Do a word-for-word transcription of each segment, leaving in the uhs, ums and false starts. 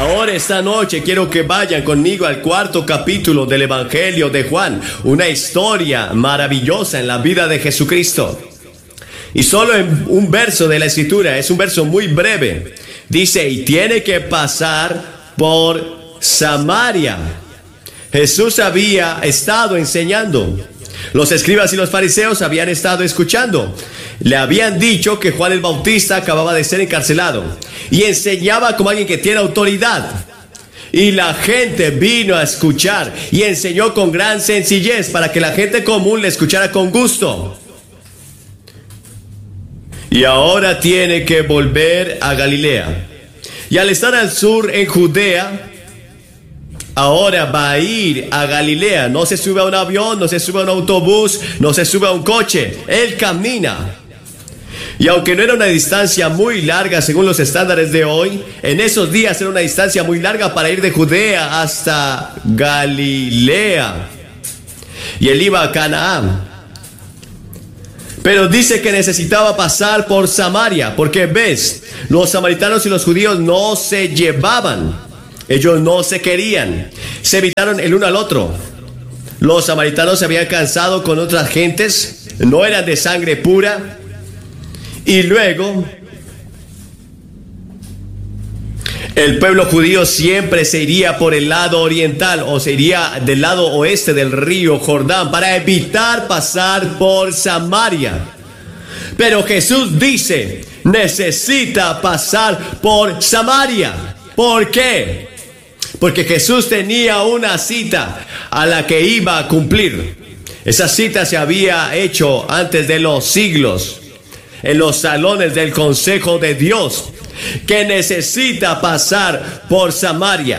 Ahora esta noche quiero que vayan conmigo al cuarto capítulo del Evangelio de Juan, una historia maravillosa en la vida de Jesucristo. Y solo en un verso de la Escritura, es un verso muy breve, dice, y tiene que pasar por Samaria. Jesús había estado enseñando. Los escribas y los fariseos habían estado escuchando. Le habían dicho que Juan el Bautista acababa de ser encarcelado y enseñaba como alguien que tiene autoridad. Y la gente vino a escuchar y enseñó con gran sencillez para que la gente común le escuchara con gusto. Y ahora tiene que volver a Galilea. Y al estar al sur en Judea, ahora va a ir a Galilea. No se sube a un avión, no se sube a un autobús, no se sube a un coche. Él camina. Y aunque no era una distancia muy larga según los estándares de hoy, en esos días era una distancia muy larga para ir de Judea hasta Galilea. Y él iba a Canaán. Pero dice que necesitaba pasar por Samaria, porque ves, los samaritanos y los judíos no se llevaban. Ellos no se querían, se evitaron el uno al otro. Los samaritanos se habían cansado con otras gentes, no eran de sangre pura. Y luego, el pueblo judío siempre se iría por el lado oriental o se iría del lado oeste del río Jordán para evitar pasar por Samaria. Pero Jesús dice, necesita pasar por Samaria. ¿Por qué? Porque Jesús tenía una cita a la que iba a cumplir. Esa cita se había hecho antes de los siglos, en los salones del consejo de Dios, que necesita pasar por Samaria.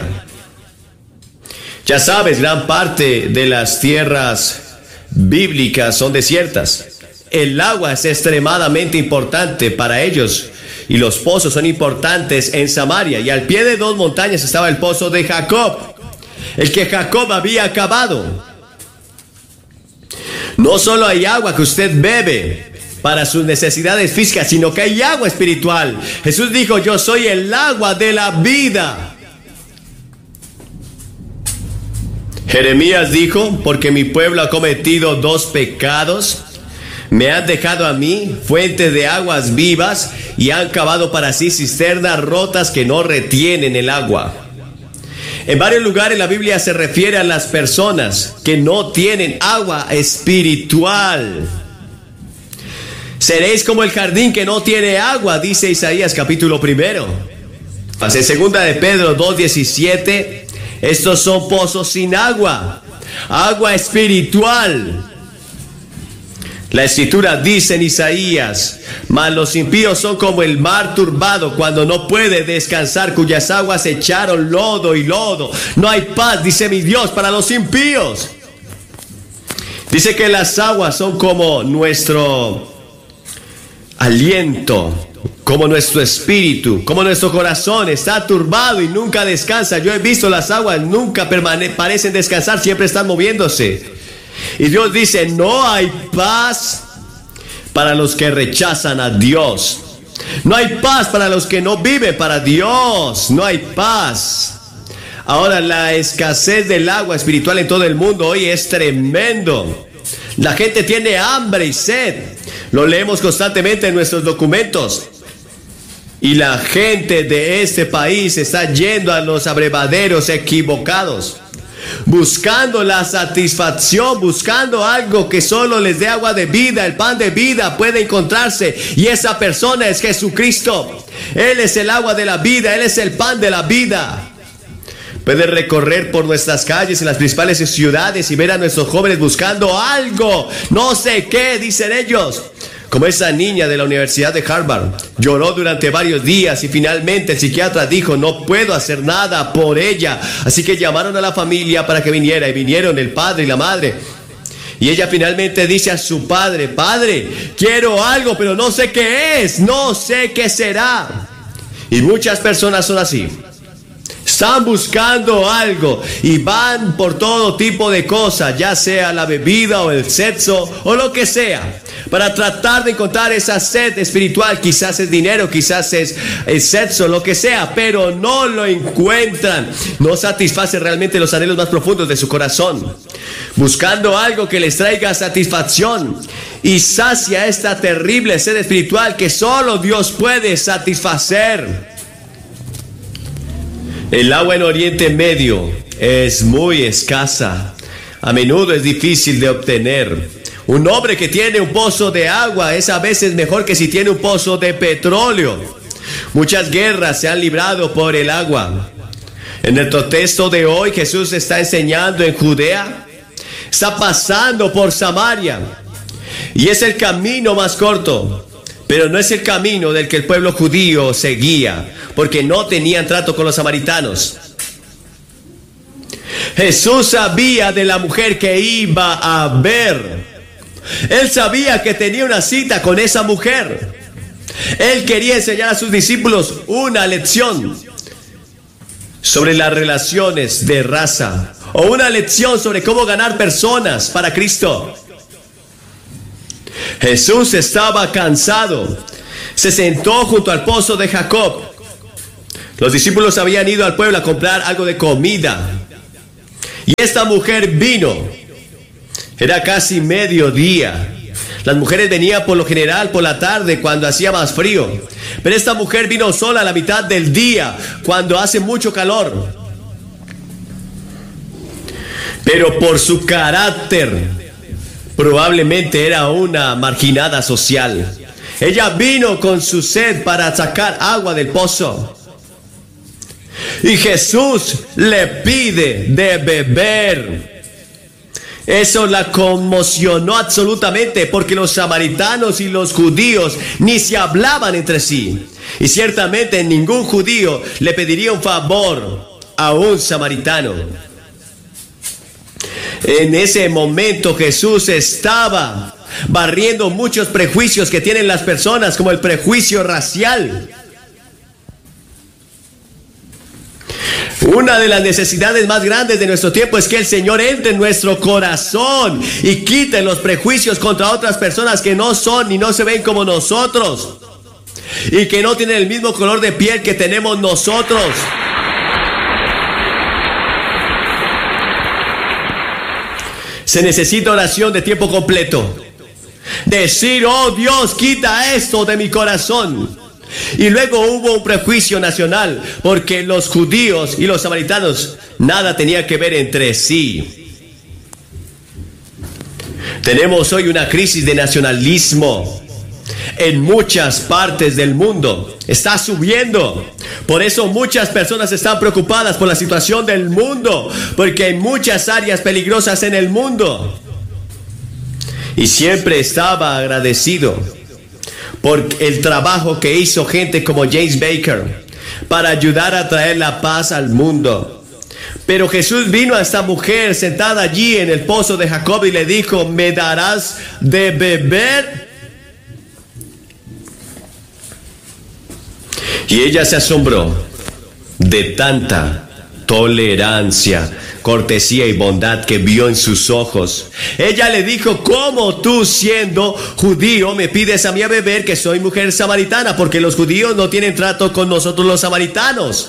Ya sabes, gran parte de las tierras bíblicas son desiertas. El agua es extremadamente importante para ellos. Y los pozos son importantes en Samaria. Y al pie de dos montañas estaba el pozo de Jacob, el que Jacob había cavado. No solo hay agua que usted bebe para sus necesidades físicas, sino que hay agua espiritual. Jesús dijo, yo soy el agua de la vida. Jeremías dijo, porque mi pueblo ha cometido dos pecados. Me han dejado a mí fuentes de aguas vivas y han cavado para sí cisternas rotas que no retienen el agua. En varios lugares la Biblia se refiere a las personas que no tienen agua espiritual. Seréis como el jardín que no tiene agua, dice Isaías capítulo primero. En segunda de Pedro dos diecisiete, estos son pozos sin agua, agua espiritual. La escritura dice en Isaías, mas los impíos son como el mar turbado cuando no puede descansar, cuyas aguas echaron lodo y lodo. No hay paz, dice mi Dios, para los impíos. Dice que las aguas son como nuestro aliento, como nuestro espíritu, como nuestro corazón está turbado y nunca descansa. Yo he visto las aguas, nunca permane- parecen descansar, siempre están moviéndose. Y Dios dice, no hay paz para los que rechazan a Dios. No hay paz para los que no viven para Dios. No hay paz. Ahora, la escasez del agua espiritual en todo el mundo hoy es tremendo. La gente tiene hambre y sed. Lo leemos constantemente en nuestros documentos. Y la gente de este país está yendo a los abrevaderos equivocados, buscando la satisfacción, buscando algo que solo les dé agua de vida. El pan de vida puede encontrarse, y esa persona es Jesucristo. Él es el agua de la vida, Él es el pan de la vida. Puede recorrer por nuestras calles en las principales ciudades y ver a nuestros jóvenes buscando algo, no sé qué, dicen ellos. Como esa niña de la Universidad de Harvard, lloró durante varios días y finalmente el psiquiatra dijo, no puedo hacer nada por ella. Así que llamaron a la familia para que viniera, y vinieron el padre y la madre. Y ella finalmente dice a su padre, padre, quiero algo, pero no sé qué es, no sé qué será. Y muchas personas son así. Están buscando algo y van por todo tipo de cosas, ya sea la bebida o el sexo o lo que sea, para tratar de encontrar esa sed espiritual. Quizás es dinero, quizás es el sexo, lo que sea, pero no lo encuentran. No satisface realmente los anhelos más profundos de su corazón, buscando algo que les traiga satisfacción y sacia esta terrible sed espiritual que solo Dios puede satisfacer. El agua en Oriente Medio es muy escasa, a menudo es difícil de obtener. Un hombre que tiene un pozo de agua es a veces mejor que si tiene un pozo de petróleo. Muchas guerras se han librado por el agua. En el texto de hoy, Jesús está enseñando en Judea, está pasando por Samaria, y es el camino más corto, pero no es el camino del que el pueblo judío seguía, porque no tenían trato con los samaritanos. Jesús sabía de la mujer que iba a ver. Él sabía que tenía una cita con esa mujer. Él quería enseñar a sus discípulos una lección sobre las relaciones de raza, o una lección sobre cómo ganar personas para Cristo. Jesús estaba cansado. Se sentó junto al pozo de Jacob. Los discípulos habían ido al pueblo a comprar algo de comida, y esta mujer vino. Era casi mediodía. Las mujeres venían por lo general por la tarde cuando hacía más frío, pero esta mujer vino sola a la mitad del día cuando hace mucho calor. Pero por su carácter, probablemente era una marginada social. Ella vino con su sed para sacar agua del pozo. Y Jesús le pide de beber. Eso la conmocionó absolutamente, porque los samaritanos y los judíos ni se hablaban entre sí. Y ciertamente ningún judío le pediría un favor a un samaritano. En ese momento Jesús estaba barriendo muchos prejuicios que tienen las personas, como el prejuicio racial. Una de las necesidades más grandes de nuestro tiempo es que el Señor entre en nuestro corazón y quite los prejuicios contra otras personas que no son y no se ven como nosotros, y que no tienen el mismo color de piel que tenemos nosotros. Se necesita oración de tiempo completo. Decir: oh Dios, quita esto de mi corazón. Y luego hubo un prejuicio nacional, porque los judíos y los samaritanos nada tenían que ver entre sí. Tenemos hoy una crisis de nacionalismo en muchas partes del mundo. Está subiendo. Por eso muchas personas están preocupadas por la situación del mundo, porque hay muchas áreas peligrosas en el mundo. Y siempre estaba agradecido por el trabajo que hizo gente como James Baker para ayudar a traer la paz al mundo. Pero Jesús vino a esta mujer sentada allí en el pozo de Jacob y le dijo: ¿me darás de beber? Y ella se asombró de tanta tolerancia, cortesía y bondad que vio en sus ojos. Ella le dijo: ¿cómo tú, siendo judío, me pides a mí a beber, que soy mujer samaritana? Porque los judíos no tienen trato con nosotros los samaritanos.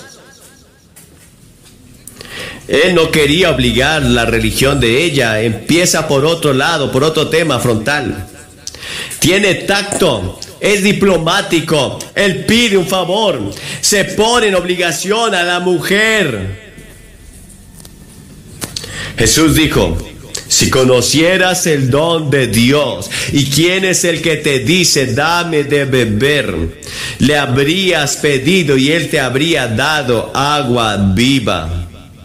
Él no quería obligar la religión de ella. Empieza por otro lado, por otro tema frontal. Tiene tacto, es diplomático. Él pide un favor, se pone en obligación a la mujer. Jesús dijo: si conocieras el don de Dios y quién es el que te dice dame de beber, le habrías pedido y él te habría dado agua viva.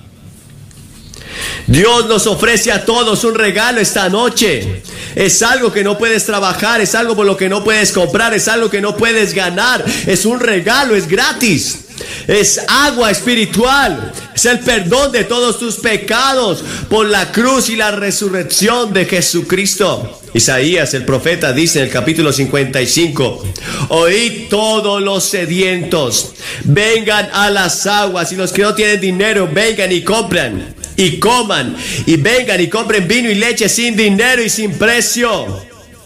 Dios nos ofrece a todos un regalo esta noche. Es algo que no puedes trabajar, es algo por lo que no puedes comprar, es algo que no puedes ganar. Es un regalo, es gratis. Es agua espiritual. Es el perdón de todos tus pecados por la cruz y la resurrección de Jesucristo. Isaías, el profeta, dice en el capítulo cincuenta y cinco: oíd todos los sedientos, vengan a las aguas, y los que no tienen dinero, vengan y compran y coman, y vengan y compren vino y leche sin dinero y sin precio.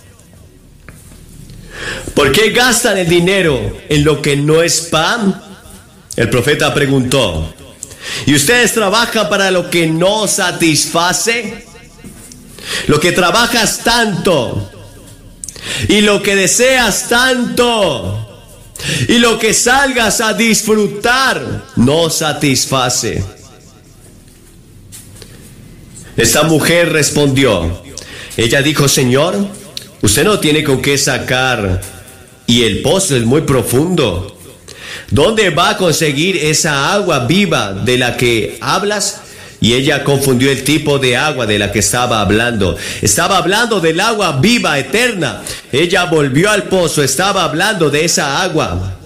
¿Por qué gastan el dinero en lo que no es pan? El profeta preguntó. ¿Y ustedes trabajan para lo que no satisface? Lo que trabajas tanto, y lo que deseas tanto, y lo que salgas a disfrutar, no satisface. Esta mujer respondió. Ella dijo: Señor, usted no tiene con qué sacar, y el pozo es muy profundo. ¿Dónde va a conseguir esa agua viva de la que hablas? Y ella confundió el tipo de agua de la que estaba hablando. Estaba hablando del agua viva, eterna. Ella volvió al pozo, estaba hablando de esa agua.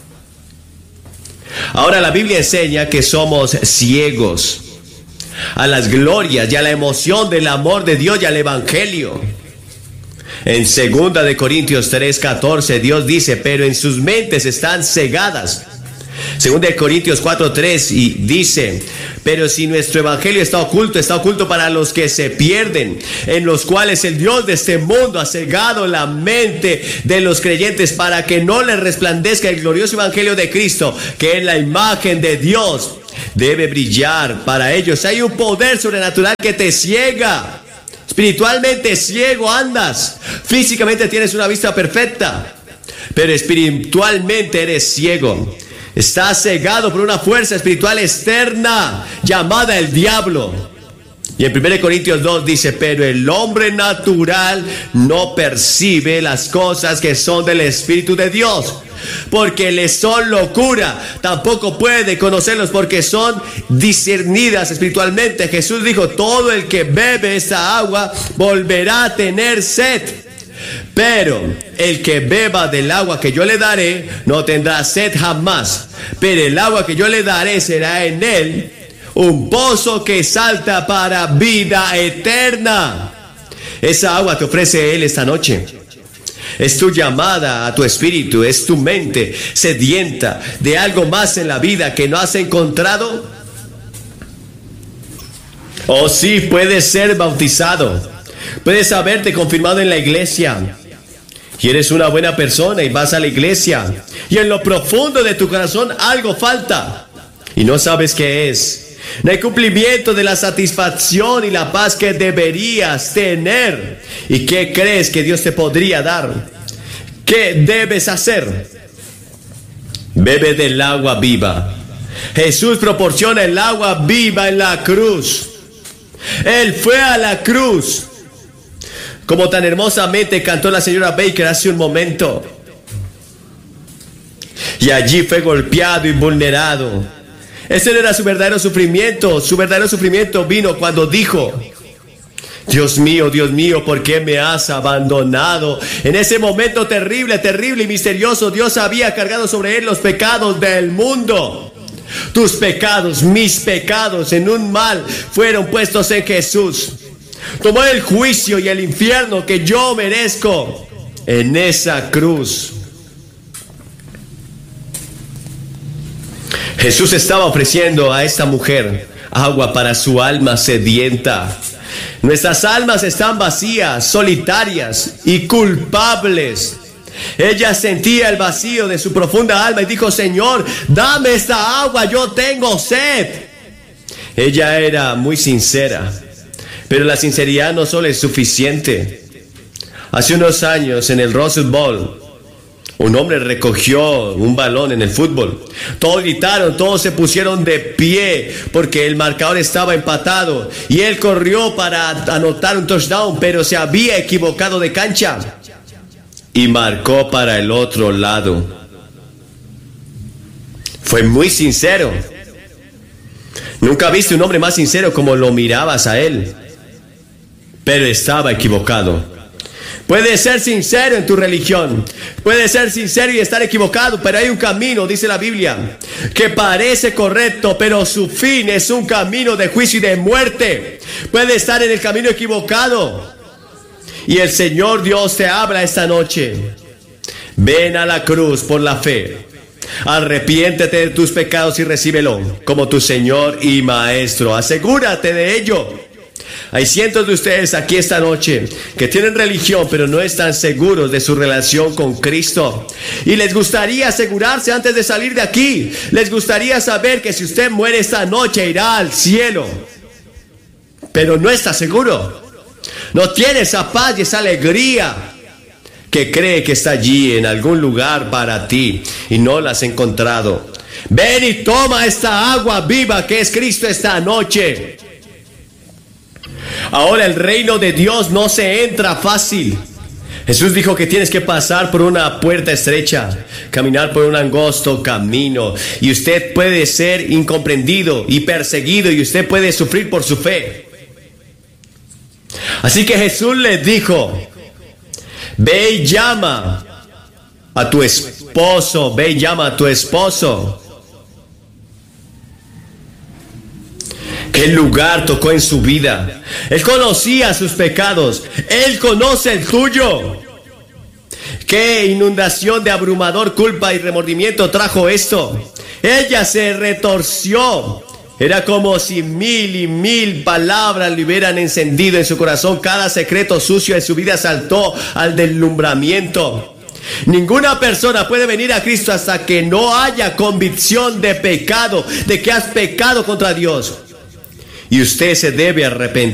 Ahora la Biblia enseña que somos ciegos a las glorias y a la emoción del amor de Dios y al Evangelio. En segunda de Corintios tres catorce, Dios dice: pero en sus mentes están cegadas. Segunda de Corintios cuatro tres y dice: pero si nuestro evangelio está oculto, está oculto para los que se pierden, en los cuales el Dios de este mundo ha cegado la mente de los creyentes, para que no les resplandezca el glorioso evangelio de Cristo, que es la imagen de Dios. Debe brillar para ellos. Hay un poder sobrenatural que te ciega. Espiritualmente ciego andas. Físicamente tienes una vista perfecta, pero espiritualmente eres ciego. Estás cegado por una fuerza espiritual externa llamada el diablo. Y en primera de Corintios dos dice: pero el hombre natural no percibe las cosas que son del Espíritu de Dios, porque le son locura. Tampoco puede conocerlos, porque son discernidas espiritualmente. Jesús dijo: todo el que bebe esta agua volverá a tener sed, pero el que beba del agua que yo le daré no tendrá sed jamás, pero el agua que yo le daré será en él un pozo que salta para vida eterna. Esa agua te ofrece Él esta noche. Es tu llamada a tu espíritu, es tu mente sedienta de algo más en la vida que no has encontrado. Oh sí, puedes ser bautizado, puedes haberte confirmado en la iglesia, y eres una buena persona y vas a la iglesia, y en lo profundo de tu corazón algo falta y no sabes qué es. No hay cumplimiento de la satisfacción y la paz que deberías tener. ¿Y qué crees que Dios te podría dar? ¿Qué debes hacer? Bebe del agua viva. Jesús proporciona el agua viva en la cruz. Él fue a la cruz, como tan hermosamente cantó la señora Baker hace un momento. Y allí fue golpeado y vulnerado. Ese no era su verdadero sufrimiento. Su verdadero sufrimiento vino cuando dijo: Dios mío, Dios mío, ¿por qué me has abandonado? En ese momento terrible, terrible y misterioso, Dios había cargado sobre él los pecados del mundo. Tus pecados, mis pecados, en un mal fueron puestos en Jesús. Tomó el juicio y el infierno que yo merezco en esa cruz. Jesús estaba ofreciendo a esta mujer agua para su alma sedienta. Nuestras almas están vacías, solitarias y culpables. Ella sentía el vacío de su profunda alma y dijo: Señor, dame esta agua, yo tengo sed. Ella era muy sincera, pero la sinceridad no solo es suficiente. Hace unos años en el Rose Bowl, un hombre recogió un balón en el fútbol. Todos gritaron, todos se pusieron de pie porque el marcador estaba empatado, y él corrió para anotar un touchdown, pero se había equivocado de cancha y marcó para el otro lado. Fue muy sincero. Nunca viste un hombre más sincero como lo mirabas a él, pero estaba equivocado. Puedes ser sincero en tu religión. Puedes ser sincero y estar equivocado, pero hay un camino, dice la Biblia, que parece correcto, pero su fin es un camino de juicio y de muerte. Puedes estar en el camino equivocado. Y el Señor Dios te habla esta noche. Ven a la cruz por la fe. Arrepiéntete de tus pecados y recíbelo como tu Señor y Maestro. Asegúrate de ello. Hay cientos de ustedes aquí esta noche que tienen religión pero no están seguros de su relación con Cristo. Y les gustaría asegurarse antes de salir de aquí. Les gustaría saber que si usted muere esta noche irá al cielo. Pero no está seguro. No tiene esa paz y esa alegría que cree que está allí en algún lugar para ti y no la has encontrado. Ven y toma esta agua viva que es Cristo esta noche. Ahora el reino de Dios no se entra fácil. Jesús dijo que tienes que pasar por una puerta estrecha, caminar por un angosto camino, y usted puede ser incomprendido y perseguido y usted puede sufrir por su fe. Así que Jesús le dijo: ve y llama a tu esposo, ve y llama a tu esposo. ¿Qué lugar tocó en su vida? Él conocía sus pecados. Él conoce el tuyo. ¿Qué inundación de abrumador culpa y remordimiento trajo esto? Ella se retorció. Era como si mil y mil palabras le hubieran encendido en su corazón. Cada secreto sucio de su vida saltó al deslumbramiento. Ninguna persona puede venir a Cristo hasta que no haya convicción de pecado, de que has pecado contra Dios. Y usted se debe arrepentir.